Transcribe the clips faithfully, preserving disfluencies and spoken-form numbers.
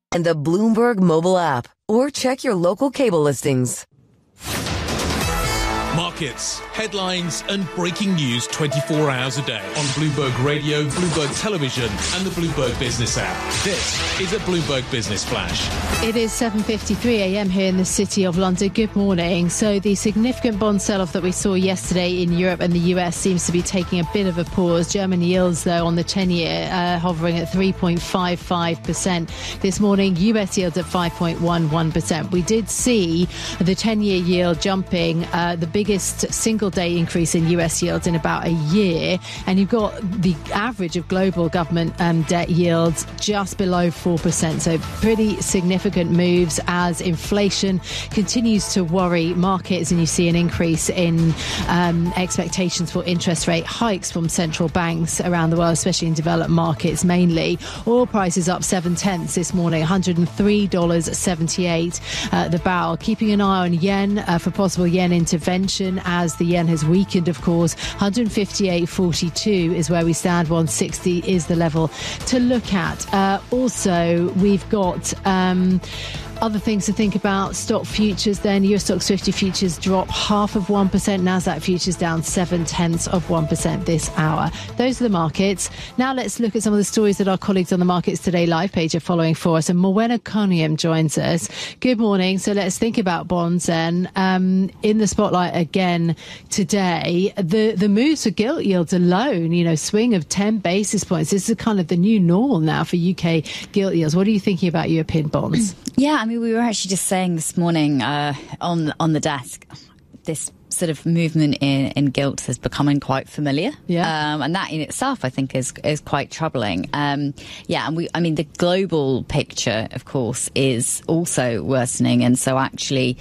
and the Bloomberg mobile app, or check your local cable listings. Markets, headlines and breaking news twenty-four hours a day on Bloomberg Radio, Bloomberg Television and the Bloomberg Business app. This is a Bloomberg Business Flash. It is seven fifty-three a m here in the City of London. Good morning. So the significant bond sell-off that we saw yesterday in Europe and the U S seems to be taking a bit of a pause. German yields, though, on the ten-year uh, hovering at three point five five percent this morning. U S yields at five point one one percent. We did see the ten-year yield jumping, uh, the biggest single-day increase in U S yields in about a year. And you've got the average of global government um, debt yields just below four percent. So pretty significant moves as inflation continues to worry markets, and you see an increase in um, expectations for interest rate hikes from central banks around the world, especially in developed markets mainly. Oil prices up seven tenths this morning, one hundred three dollars and seventy-eight cents uh, the barrel. Keeping an eye on yen uh, for possible yen intervention as the yen has weakened, of course. one hundred fifty-eight forty-two is where we stand. one sixty is the level to look at. Uh, also, we've got Um, other things to think about. Stock futures then. U S Stoxx fifty futures drop half of one percent. NASDAQ futures down seven tenths of one percent this hour. Those are the markets. Now let's look at some of the stories that our colleagues on the Markets Today live page are following for us. And Morwenna Cunningham joins us. Good morning. So let's think about bonds then. Um, in the spotlight again today, the, the moves for gilt yields alone, you know, swing of ten basis points. This is kind of the new normal now for U K gilt yields. What are you thinking about European bonds? Yeah, I mean, we were actually just saying this morning uh, on on the desk, this sort of movement in, in gilts has become quite familiar. Yeah. Um, and that in itself, I think, is is quite troubling. Um, yeah, and we, I mean, the global picture, of course, is also worsening. And so actually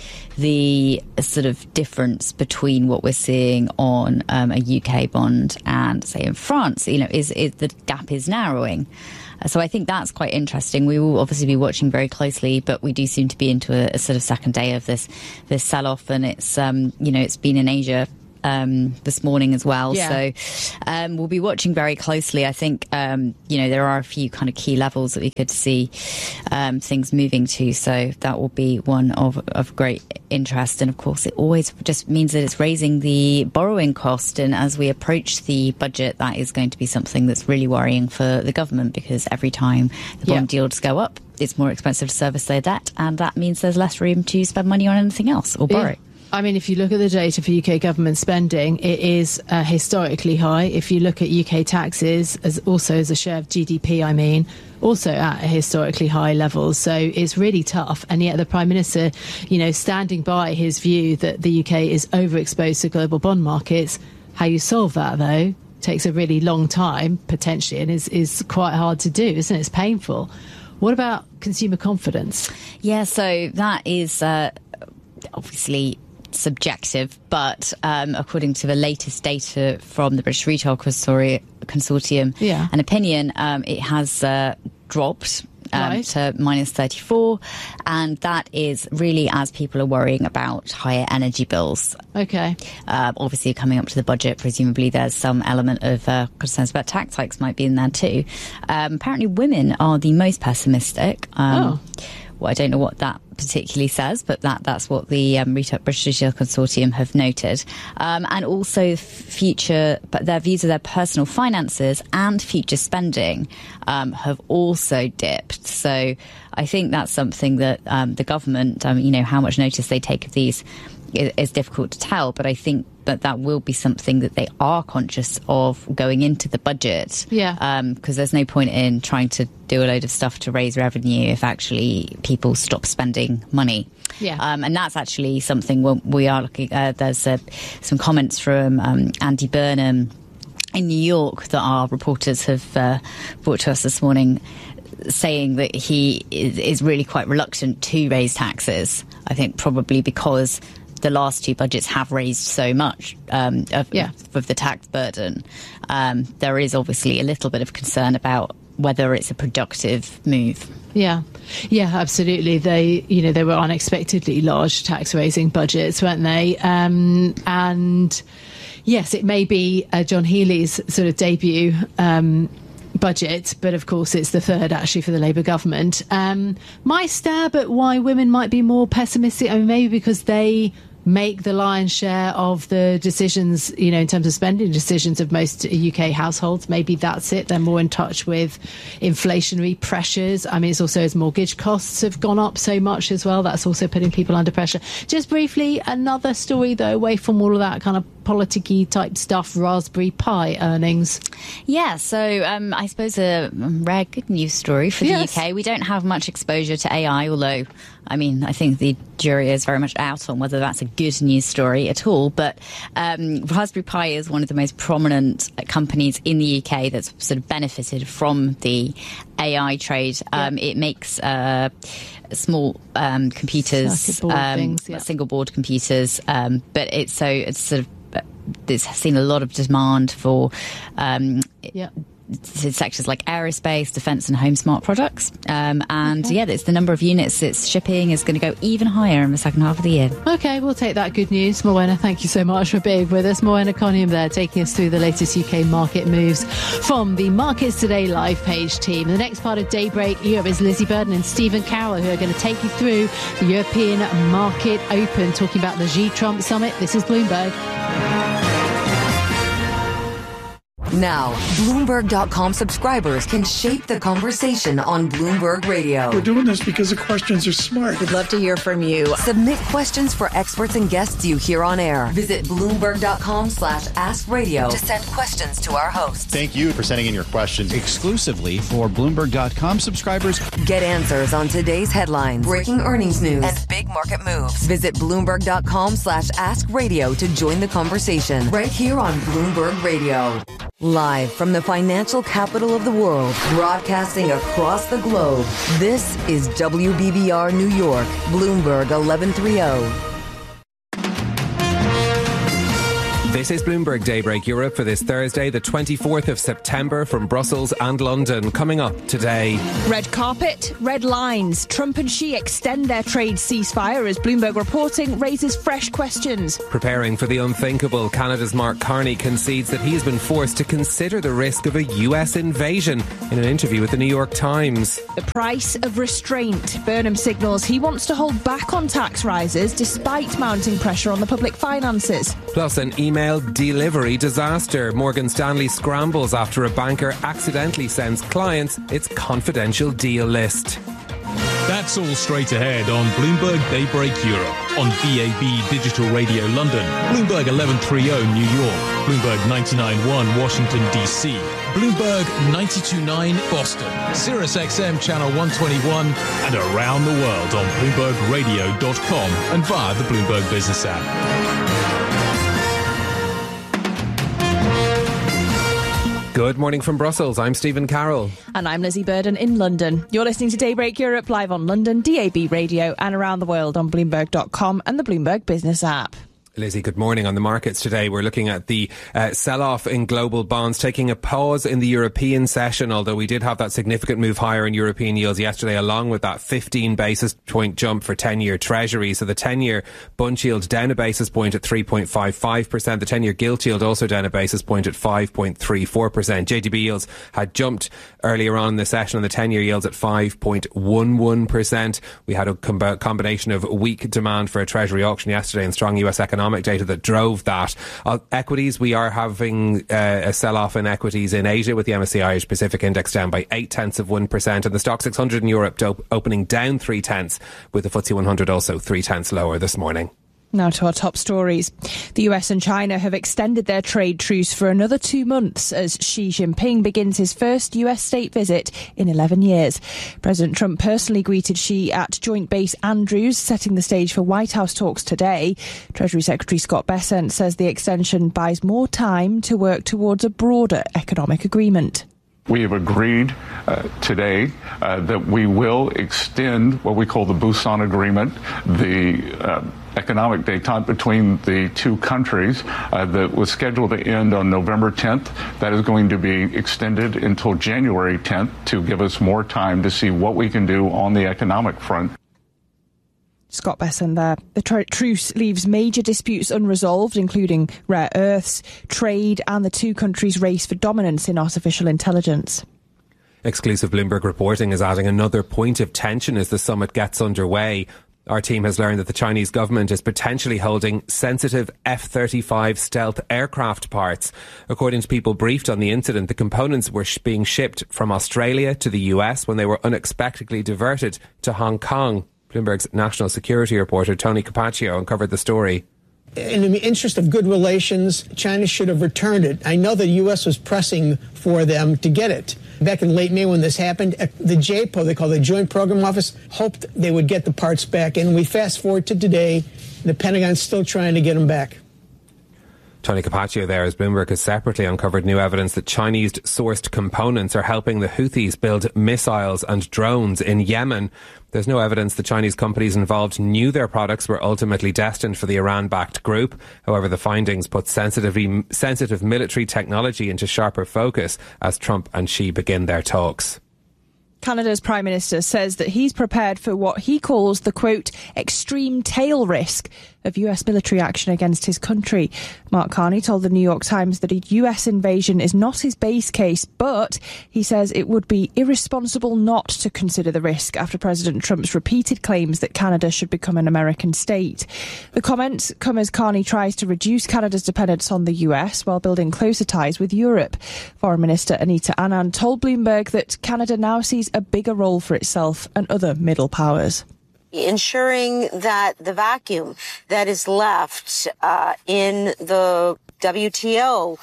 the sort of difference between what we're seeing on um, a U K bond and, say, in France, you know, is, is the gap is narrowing. So I think that's quite interesting. We will obviously be watching very closely, but we do seem to be into a, a sort of second day of this this sell-off, and it's um, you know, it's been in Asia um, this morning as well. Yeah. So um, we'll be watching very closely. I think um, you know, there are a few kind of key levels that we could see um, things moving to. So that will be one of of great interest. And of course, it always just means that it's raising the borrowing cost. And as we approach the budget, that is going to be something that's really worrying for the government, because every time the bond yeah. yields go up, it's more expensive to service their debt, and that means there's less room to spend money on anything else or borrow. Yeah. I mean, if you look at the data for U K government spending, it is uh, historically high. If you look at U K taxes, as also as a share of G D P, I mean, also at a historically high level. So it's really tough. And yet the Prime Minister, you know, standing by his view that the U K is overexposed to global bond markets. How you solve that, though, takes a really long time, potentially, and is, is quite hard to do, isn't it? It's painful. What about consumer confidence? Yeah, so that is uh, obviously subjective, but um, according to the latest data from the British Retail Consor- Consortium yeah. and Opinion, um, it has uh, dropped um, right. to minus thirty-four, and that is really as people are worrying about higher energy bills. Okay. Uh, obviously, coming up to the budget, presumably there's some element of uh, concerns about tax hikes might be in there too. Um, apparently, women are the most pessimistic. Um, oh. Well, I don't know what that particularly says, but that, that's what the um, Retail, British Retail Consortium have noted. Um, and also future, but their views of their personal finances and future spending um, have also dipped. So I think that's something that um, the government, um, you know, how much notice they take of these is, is difficult to tell. But I think that that will be something that they are conscious of going into the budget. Yeah. Um, because there's no point in trying to do a load of stuff to raise revenue if actually people stop spending money. Yeah. Um, and that's actually something we are looking at. Uh, there's uh, some comments from um, Andy Burnham in New York that our reporters have uh, brought to us this morning, saying that he is, is really quite reluctant to raise taxes. I think probably because the last two budgets have raised so much um, of, yeah. of the tax burden. Um, there is obviously a little bit of concern about whether it's a productive move. Yeah, yeah, absolutely. They, you know, they were unexpectedly large tax raising budgets, weren't they? Um, and yes, it may be uh, John Healey's sort of debut um, budget, but of course it's the third actually for the Labour government. Um, my stab at why women might be more pessimistic, I mean, maybe because they make the lion's share of the decisions, you know, in terms of spending decisions of most U K households. Maybe that's it. They're more in touch with inflationary pressures. I mean, it's also as mortgage costs have gone up so much as well. That's also putting people under pressure. Just briefly, another story, though, away from all of that kind of politicky type stuff, Raspberry Pi earnings. Yeah, so um, I suppose a rare good news story for the yes. U K. We don't have much exposure to A I, although, I mean, I think the jury is very much out on whether that's a good news story at all. But um, Raspberry Pi is one of the most prominent companies in the U K that's sort of benefited from the A I trade. Um, yeah. It makes uh, small um, computers, board um, things, yeah. single board computers, um, but it's so it's sort of it's seen a lot of demand for um, yeah. sectors like aerospace, defence and home smart products. Um, and okay. yeah, it's the number of units it's shipping is going to go even higher in the second half of the year. OK, we'll take that good news. Morwenna, thank you so much for being with us. Morwenna Coniam there, taking us through the latest U K market moves from the Markets Today live page team. The next part of Daybreak Europe is Lizzie Burden and Stephen Carroll, who are going to take you through the European Market Open, talking about the G Trump Summit. This is Bloomberg. Now, Bloomberg dot com subscribers can shape the conversation on Bloomberg Radio. We're doing this because the questions are smart. We'd love to hear from you. Submit questions for experts and guests you hear on air. Visit Bloomberg dot com slash ask radio to send questions to our hosts. Thank you for sending in your questions exclusively for Bloomberg dot com subscribers. Get answers on today's headlines, breaking earnings news, and big market moves. Visit Bloomberg dot com slash ask radio to join the conversation right here on Bloomberg Radio. Live from the financial capital of the world, broadcasting across the globe, this is W B B R New York, Bloomberg eleven thirty. This is Bloomberg Daybreak Europe for this Thursday, the twenty-fourth of September, from Brussels and London. Coming up today. Red carpet, red lines. Trump and Xi extend their trade ceasefire as Bloomberg reporting raises fresh questions. Preparing for the unthinkable, Canada's Mark Carney concedes that he has been forced to consider the risk of a U S invasion in an interview with the New York Times. The price of restraint. Burnham signals he wants to hold back on tax rises despite mounting pressure on the public finances. Plus an email delivery disaster. Morgan Stanley scrambles after a banker accidentally sends clients its confidential deal list. That's all straight ahead on Bloomberg Daybreak Europe, on B A B Digital Radio London, Bloomberg eleven thirty New York, Bloomberg ninety-nine point one Washington D C, Bloomberg ninety-two point nine Boston, Sirius X M Channel one twenty-one, and around the world on Bloomberg Radio dot com and via the Bloomberg Business app. Good morning from Brussels. I'm Stephen Carroll. And I'm Lizzie Burden in London. You're listening to Daybreak Europe live on London, D A B Radio, and around the world on Bloomberg dot com and the Bloomberg Business app. Lizzie, good morning. On the markets today, we're looking at the uh, sell-off in global bonds, taking a pause in the European session, although we did have that significant move higher in European yields yesterday, along with that fifteen basis point jump for ten-year Treasury. So the ten-year Bund yield down a basis point at three point five five percent. The ten-year gilt yield also down a basis point at five point three four percent. J D B yields had jumped earlier on in the session, and the ten-year yields at five point one one percent. We had a com- combination of weak demand for a Treasury auction yesterday and strong U S economic data that drove that. Uh, equities, we are having uh, a sell-off in equities in Asia, with the M S C I Asia Pacific Index down by eight tenths of one percent, and the Stock six hundred in Europe do- opening down three tenths, with the F T S E one hundred also three tenths lower this morning. Now to our top stories. The U S and China have extended their trade truce for another two months as Xi Jinping begins his first U S state visit in eleven years. President Trump personally greeted Xi at Joint Base Andrews, setting the stage for White House talks today. Treasury Secretary Scott Bessent says the extension buys more time to work towards a broader economic agreement. We have agreed uh, today uh, that we will extend what we call the Busan Agreement, the uh, economic détente between the two countries uh, that was scheduled to end on November tenth. That is going to be extended until January tenth to give us more time to see what we can do on the economic front. Scott Bessent there. The tr- truce leaves major disputes unresolved, including rare earths, trade, and the two countries' race for dominance in artificial intelligence. Exclusive Bloomberg reporting is adding another point of tension as the summit gets underway. Our team has learned that the Chinese government is potentially holding sensitive F thirty-five stealth aircraft parts. According to people briefed on the incident, the components were sh- being shipped from Australia to the U S when they were unexpectedly diverted to Hong Kong. Bloomberg's national security reporter Tony Capaccio uncovered the story. In the interest of good relations, China should have returned it. I know the U S was pressing for them to get it. Back in late May when this happened, the J P O, they call the Joint Program Office, hoped they would get the parts back. And we fast forward to today, the Pentagon's still trying to get them back. Tony Capaccio there, as Bloomberg has separately uncovered new evidence that Chinese-sourced components are helping the Houthis build missiles and drones in Yemen. There's no evidence the Chinese companies involved knew their products were ultimately destined for the Iran-backed group. However, the findings put sensitive, sensitive military technology into sharper focus as Trump and Xi begin their talks. Canada's Prime Minister says that he's prepared for what he calls the, quote, extreme tail risk of U S military action against his country. Mark Carney told the New York Times that a U S invasion is not his base case, but he says it would be irresponsible not to consider the risk after President Trump's repeated claims that Canada should become an American state. The comments come as Carney tries to reduce Canada's dependence on the U S while building closer ties with Europe. Foreign Minister Anita Anand told Bloomberg that Canada now sees a bigger role for itself and other middle powers. Ensuring that the vacuum that is left uh, in the W T O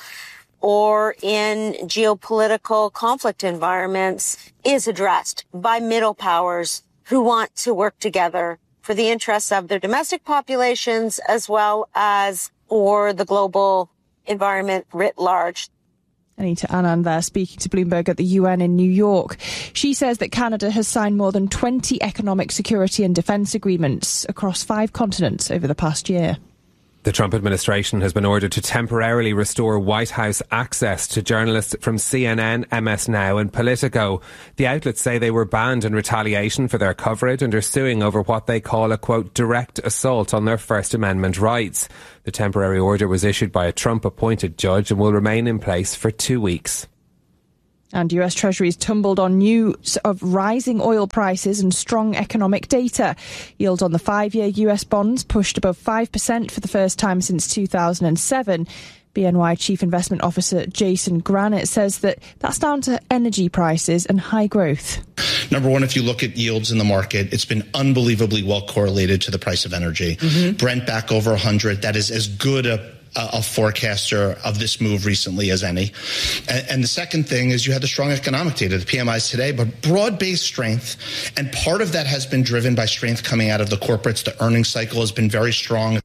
or in geopolitical conflict environments is addressed by middle powers who want to work together for the interests of their domestic populations as well as for the global environment writ large. Anita Anand there speaking to Bloomberg at the U N in New York. She says that Canada has signed more than twenty economic security and defence agreements across five continents over the past year. The Trump administration has been ordered to temporarily restore White House access to journalists from C N N, M S Now and Politico. The outlets say they were banned in retaliation for their coverage and are suing over what they call a, quote, direct assault on their First Amendment rights. The temporary order was issued by a Trump-appointed judge and will remain in place for two weeks. And U S Treasuries tumbled on news of rising oil prices and strong economic data. Yield on the five-year U S bonds pushed above five percent for the first time since two thousand seven. B N Y Chief Investment Officer Jason Granite says that that's down to energy prices and high growth. Number one, if you look at yields in the market, it's been unbelievably well correlated to the price of energy. Mm-hmm. Brent back over one hundred. That is as good a a forecaster of this move recently as any. And, and the second thing is you had the strong economic data, the P M Is today, but broad-based strength. And part of that has been driven by strength coming out of the corporates. The earnings cycle has been very strong.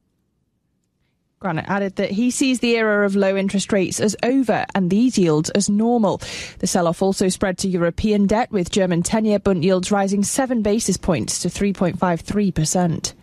Granite added that he sees the era of low interest rates as over and these yields as normal. The sell-off also spread to European debt, with German ten-year bund yields rising seven basis points to three point five three percent.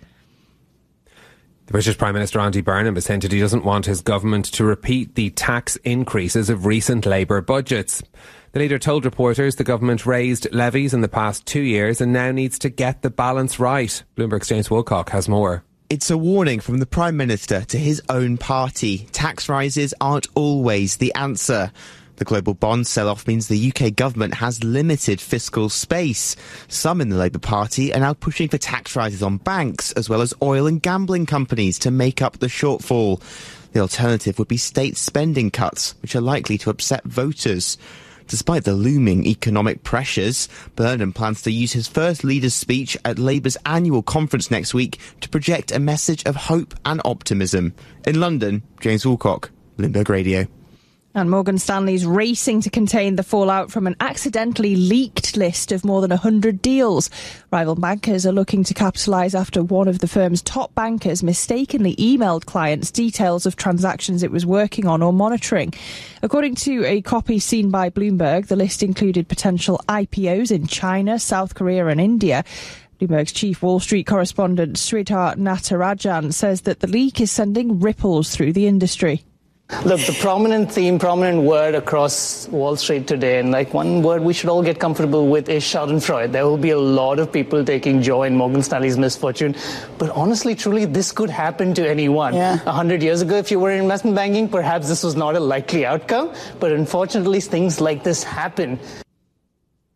The British Prime Minister Andy Burnham has hinted he doesn't want his government to repeat the tax increases of recent Labour budgets. The leader told reporters the government raised levies in the past two years and now needs to get the balance right. Bloomberg's James Woolcock has more. It's a warning from the Prime Minister to his own party. Tax rises aren't always the answer. The global bond sell-off means the U K government has limited fiscal space. Some in the Labour Party are now pushing for tax rises on banks, as well as oil and gambling companies, to make up the shortfall. The alternative would be state spending cuts, which are likely to upset voters. Despite the looming economic pressures, Burnham plans to use his first leader's speech at Labour's annual conference next week to project a message of hope and optimism. In London, James Woolcock, Bloomberg Radio. And Morgan Stanley's racing to contain the fallout from an accidentally leaked list of more than one hundred deals. Rival bankers are looking to capitalise after one of the firm's top bankers mistakenly emailed clients details of transactions it was working on or monitoring. According to a copy seen by Bloomberg, the list included potential I P Os in China, South Korea and India. Bloomberg's chief Wall Street correspondent Sridhar Natarajan says that the leak is sending ripples through the industry. Look, the prominent theme, prominent word across Wall Street today, and like one word we should all get comfortable with, is schadenfreude. There will be a lot of people taking joy in Morgan Stanley's misfortune. But honestly, truly, this could happen to anyone. Yeah. A hundred years ago, if you were in investment banking, perhaps this was not a likely outcome. But unfortunately, things like this happen.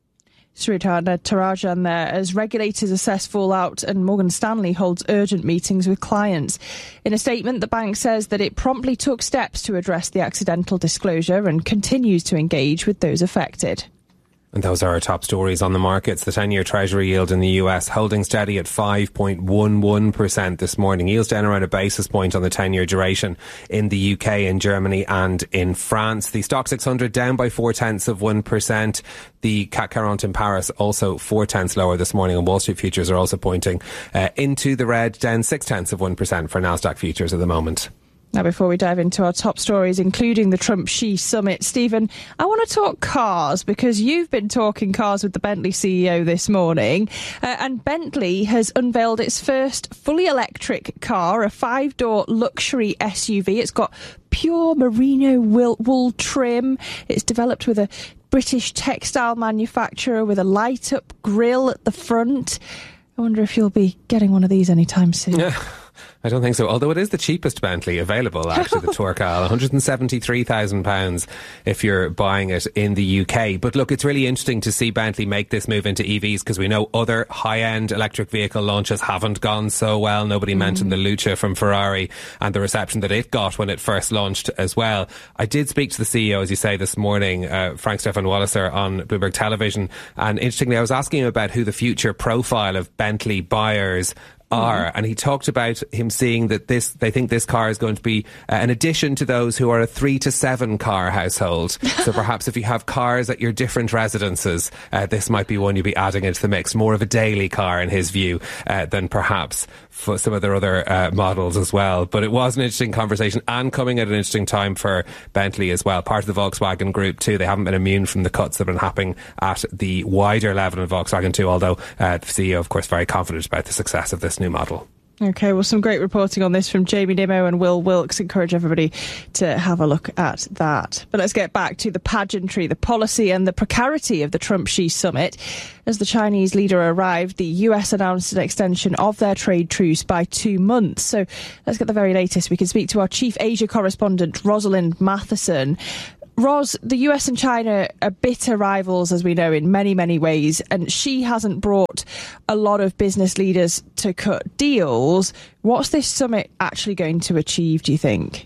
Sridhar Natarajan there, as regulators assess fallout and Morgan Stanley holds urgent meetings with clients. In a statement, the bank says that it promptly took steps to address the accidental disclosure and continues to engage with those affected. And those are our top stories on the markets. The ten-year Treasury yield in the U S holding steady at five point one one percent this morning. Yields down around a basis point on the ten-year duration in the U K, in Germany and in France. The Stock six hundred down by four-tenths of one percent. The C A C quarante in Paris also four-tenths lower this morning, and Wall Street futures are also pointing uh, into the red, down six-tenths of one percent for Nasdaq futures at the moment. Now, before we dive into our top stories, including the Trump-Xi summit, Stephen, I want to talk cars, because you've been talking cars with the Bentley C E O this morning, uh, and Bentley has unveiled its first fully electric car, a five-door luxury S U V. It's got pure merino wool, wool trim. It's developed with a British textile manufacturer with a light-up grille at the front. I wonder if you'll be getting one of these anytime soon. Yeah. I don't think so, although it is the cheapest Bentley available, actually, the Tourcal, one hundred seventy-three thousand pounds if you're buying it in the U K. But look, it's really interesting to see Bentley make this move into E Vs, because we know other high-end electric vehicle launches haven't gone so well. Nobody mm. mentioned the Lucia from Ferrari and the reception that it got when it first launched as well. I did speak to the C E O, as you say, this morning, uh, Frank Stefan Walliser, on Bloomberg Television, and interestingly, I was asking him about who the future profile of Bentley buyers are, and he talked about him seeing that this, they think this car is going to be uh, an addition to those who are a three to seven car household. So perhaps if you have cars at your different residences, uh, this might be one you'd be adding into the mix. More of a daily car, in his view, uh, than perhaps for some of their other uh, models as well. But it was an interesting conversation, and coming at an interesting time for Bentley as well. Part of the Volkswagen Group too. They haven't been immune from the cuts that have been happening at the wider level in Volkswagen too, although uh, the C E O, of course, very confident about the success of this new model. OK, well, some great reporting on this from Jamie Nimmo and Will Wilkes. Encourage everybody to have a look at that. But let's get back to the pageantry, the policy and the precarity of the Trump-Xi summit. As the Chinese leader arrived, the U S announced an extension of their trade truce by two months. So let's get the very latest. We can speak to our chief Asia correspondent, Rosalind Matheson. Ros, the U S and China are bitter rivals, as we know, in many, many ways, and Xi hasn't brought a lot of business leaders to cut deals. What's this summit actually going to achieve, do you think?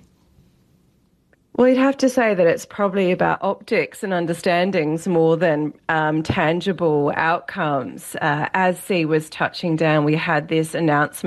Well, you'd have to say that it's probably about optics and understandings more than um, tangible outcomes. Uh, as Xi was touching down, we had this announcement